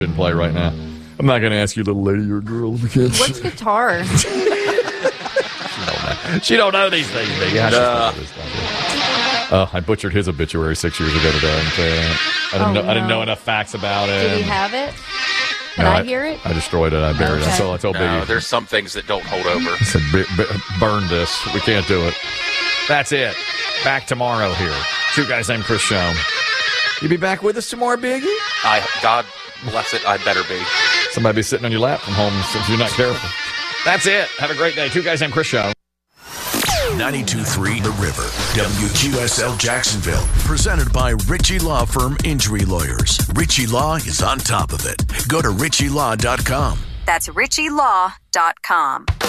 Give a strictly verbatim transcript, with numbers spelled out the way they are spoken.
in play right now. I'm not going to ask you, little lady, you're a girl. What's guitar? she, don't know. she don't know these things. Yeah, uh, uh, I butchered his obituary six years ago today. I didn't, I didn't, oh, know, no. I didn't know enough facts about it. Did he have it? Can no, I hear it? I destroyed it. I buried okay. it. So I told no, Biggie. There's some things that don't hold over. I said, b- b- burn this. We can't do it. That's it. Back tomorrow here. Two Guys Named Chris show. You be back with us tomorrow, Biggie? I God bless it. I better be. Somebody be sitting on your lap from home if you're not careful. That's it. Have a great day. Two Guys Named Chris show. ninety-two point three The River, W Q S L Jacksonville. Presented by Ritchie Law Firm Injury Lawyers. Ritchie Law is on top of it. Go to ritchie law dot com. That's ritchie law dot com.